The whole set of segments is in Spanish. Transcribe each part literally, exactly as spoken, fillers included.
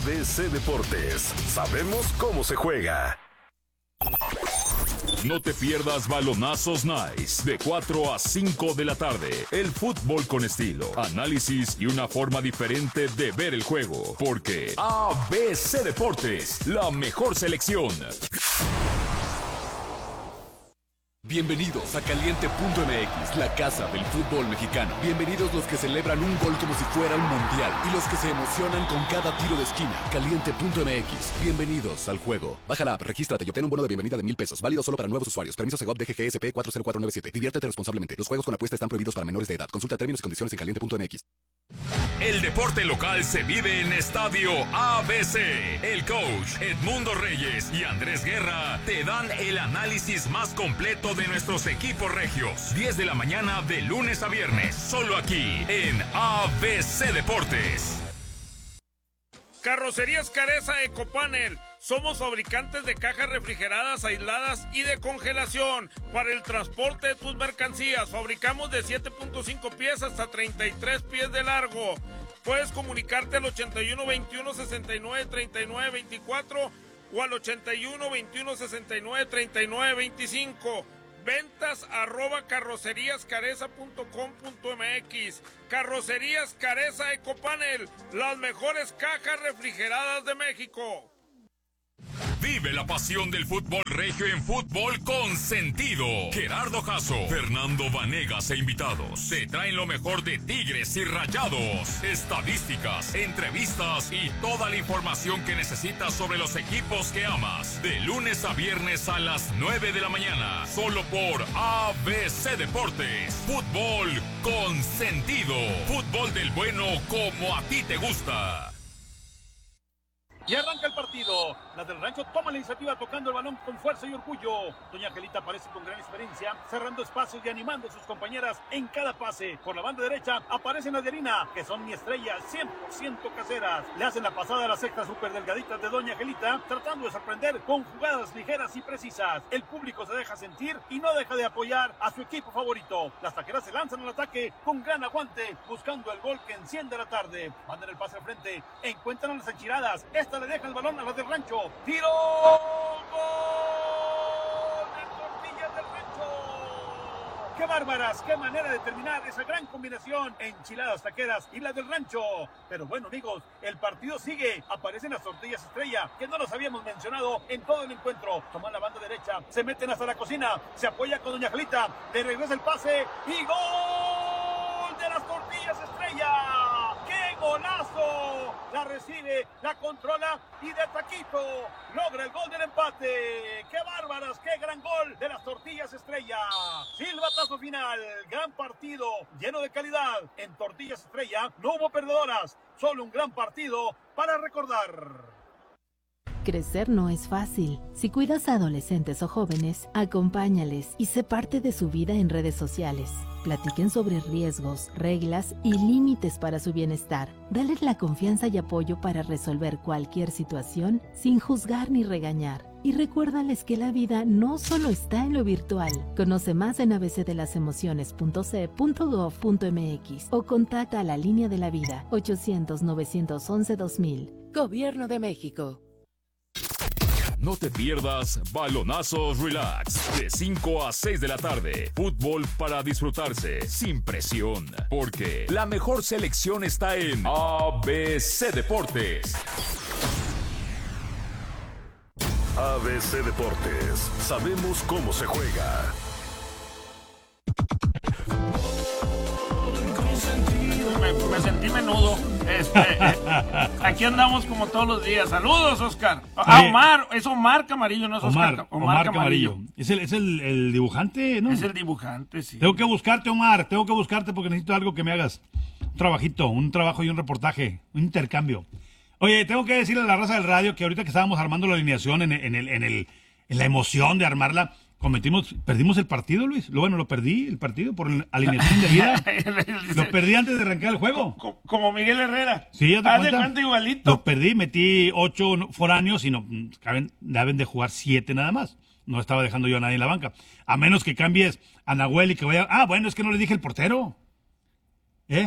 B C Deportes. Sabemos cómo se juega. No te pierdas Balonazos Nice de cuatro a cinco de la tarde. El fútbol con estilo, análisis y una forma diferente de ver el juego. Porque A B C Deportes, la mejor selección. Bienvenidos a Caliente punto M X, la casa del fútbol mexicano. Bienvenidos los que celebran un gol como si fuera un mundial y los que se emocionan con cada tiro de esquina. Caliente punto M X, bienvenidos al juego. Baja la app, regístrate y obtén un bono de bienvenida de mil pesos, válido solo para nuevos usuarios. Permiso Segov D G G S P cuatro cero cuatro nueve siete. Diviértete responsablemente. Los juegos con apuesta están prohibidos para menores de edad. Consulta términos y condiciones en caliente punto M X. El deporte local se vive en Estadio A B C. El coach Edmundo Reyes y Andrés Guerra te dan el análisis más completo de nuestros equipos regios. diez de la mañana de lunes a viernes, solo aquí en A B C Deportes. Carrocerías Careza Ecopanel. Somos fabricantes de cajas refrigeradas, aisladas y de congelación para el transporte de tus mercancías. Fabricamos de siete punto cinco pies hasta treinta y tres pies de largo. Puedes comunicarte al ochenta y uno veintiuno sesenta y nueve treinta y nueve veinticuatro o al ochenta y uno veintiuno sesenta y nueve treinta y nueve veinticinco. Ventas arroba carrocerías careza punto com punto M X. Carrocerías Careza Ecopanel, las mejores cajas refrigeradas de México. Vive la pasión del fútbol regio en Fútbol con Sentido. Gerardo Jasso, Fernando Vanegas e invitados te traen lo mejor de Tigres y Rayados, estadísticas, entrevistas y toda la información que necesitas sobre los equipos que amas. De lunes a viernes a las nueve de la mañana, solo por A B C Deportes. Fútbol con Sentido. Fútbol del bueno como a ti te gusta. Y arranca el partido. Las del Rancho toman la iniciativa tocando el balón con fuerza y orgullo. Doña Angelita aparece con gran experiencia, cerrando espacios y animando a sus compañeras en cada pase. Por la banda derecha aparecen las de Harina, que son mi estrella, cien por ciento caseras. Le hacen la pasada a las sextas súper delgaditas de Doña Angelita, tratando de sorprender con jugadas ligeras y precisas. El público se deja sentir y no deja de apoyar a su equipo favorito. Las taqueras se lanzan al ataque con gran aguante, buscando el gol que enciende la tarde. Mandan el pase al frente, encuentran a las enchiladas. Esta le deja el balón a las del Rancho. ¡Tiro! ¡Gol! ¡De Tortillas del Rancho! ¡Qué bárbaras! ¡Qué manera de terminar esa gran combinación! Enchiladas taqueras y las del Rancho. Pero bueno, amigos, el partido sigue. Aparecen las Tortillas Estrella, que no los habíamos mencionado en todo el encuentro. Toman la banda derecha, se meten hasta la cocina, se apoya con Doña Angelita, le regresa el pase y ¡gol de las Tortillas Estrella! ¡Qué golazo! La recibe, la controla y de taquito logra el gol del empate. ¡Qué bárbaras! ¡Qué gran gol de las Tortillas Estrella! Silbatazo final, gran partido, lleno de calidad. En Tortillas Estrella no hubo perdedoras, solo un gran partido para recordar. Crecer no es fácil. Si cuidas a adolescentes o jóvenes, acompáñales y sé parte de su vida en redes sociales. Platiquen sobre riesgos, reglas y límites para su bienestar. Dales la confianza y apoyo para resolver cualquier situación sin juzgar ni regañar. Y recuérdales que la vida no solo está en lo virtual. Conoce más en a b c de las emociones punto c e punto gov punto m x o contacta a la línea de la vida ochocientos novecientos once dos mil. Gobierno de México. No te pierdas Balonazos Relax de cinco a seis de la tarde. Fútbol para disfrutarse sin presión, porque la mejor selección está en A B C Deportes. A B C Deportes. Sabemos cómo se juega. Me, me sentí menudo. Este, eh, aquí andamos como todos los días. Saludos, Oscar. Ah, Omar, es Omar Camarillo, no es Omar, Oscar. Omar, Omar Camarillo. Camarillo. ¿Es, el, es el, el dibujante, ¿no? Es el dibujante, sí. Tengo que buscarte, Omar, tengo que buscarte porque necesito algo que me hagas. Un trabajito, un trabajo y un reportaje, un intercambio. Oye, tengo que decirle a la raza del radio que ahorita que estábamos armando la alineación en, en, el, en, el, en la emoción de armarla, cometimos, perdimos el partido, Luis. Lo bueno, lo perdí el partido por alineación de vida. Lo perdí antes de arrancar el juego. Como, como Miguel Herrera. Sí, ya te Haz de cuenta. cuenta igualito. Lo perdí, metí ocho foráneos y no caben, deben de jugar siete nada más. No estaba dejando yo a nadie en la banca. A menos que cambies a Nahuel y que vaya. Ah, bueno, es que no le dije el portero. ¿Eh?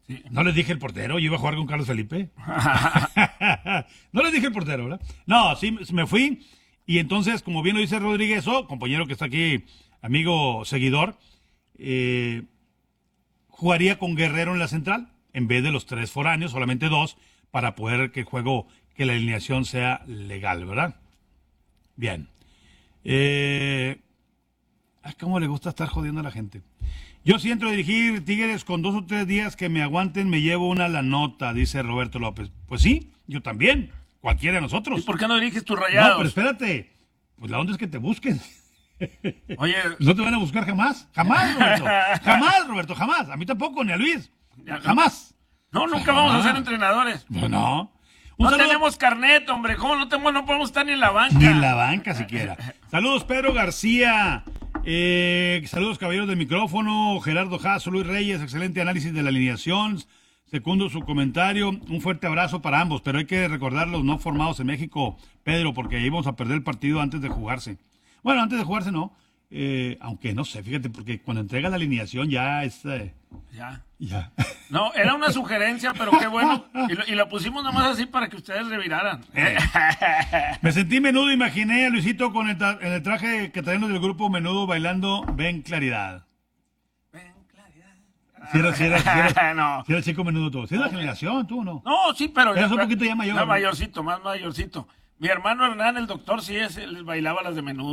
Sí. No les dije el portero, yo iba a jugar con Carlos Felipe. No les dije el portero, ¿verdad? No, sí, me fui. Y entonces, como bien lo dice Rodríguez, oh, compañero que está aquí, amigo seguidor, eh, jugaría con Guerrero en la central, en vez de los tres foráneos, solamente dos, para poder que el juego, que la alineación sea legal, ¿verdad? Bien. Eh, ay, cómo le gusta estar jodiendo a la gente. Yo si entro a dirigir Tigres con dos o tres días que me aguanten, me llevo una la nota, dice Roberto López. Pues sí, yo también, cualquiera de nosotros. ¿Y por qué no diriges tus Rayados? No, pero espérate, pues la onda es que te busquen. Oye, no te van a buscar jamás, jamás, Roberto, jamás, Roberto, jamás. A mí tampoco, ni a Luis, jamás. No, nunca vamos a ser entrenadores. No, no. Un no saludo. Tenemos carnet, hombre. ¿Cómo no, tenemos, no podemos estar ni en la banca? Ni en la banca siquiera. Saludos, Pedro García. Eh, saludos, caballeros del micrófono. Gerardo Jasso, Luis Reyes. Excelente análisis de la alineación. Segundo su comentario. Un fuerte abrazo para ambos. Pero hay que recordar los no formados en México, Pedro, porque íbamos a perder el partido antes de jugarse. Bueno, antes de jugarse no. Eh, aunque no sé, fíjate, porque cuando entrega la alineación ya es... Eh, ya. Ya. No, era una sugerencia, pero qué bueno. Y lo, y lo pusimos nomás así para que ustedes reviraran. Eh. Me sentí Menudo, imaginé a Luisito con el, tra- el traje que traemos del grupo Menudo bailando Ven Claridad. Ven, claridad. Si era, si era, si era, no. si era chico menudo todo. Si es la generación, tú no. No, sí, pero... Eres un poquito ya mayor. No, ¿no? mayorcito, más mayorcito. Mi hermano Hernán, el doctor, sí es, él bailaba las de Menudo.